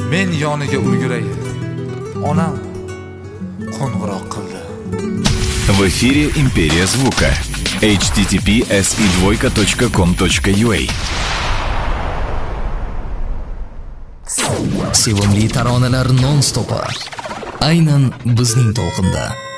men yoniga ulguray. Onam qo'ng'iroq qildi. В эфире Империя звука. https://com.ua. Sevimli taronalar non-stop. Aynan bizning to'lqinda.